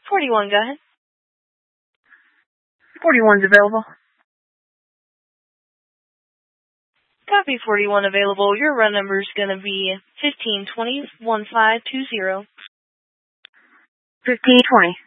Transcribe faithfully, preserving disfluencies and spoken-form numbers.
forty-one, go ahead. forty-one's available. Copy, forty-one available. Your run number is going to be fifteen twenty, one five two zero. fifteen twenty.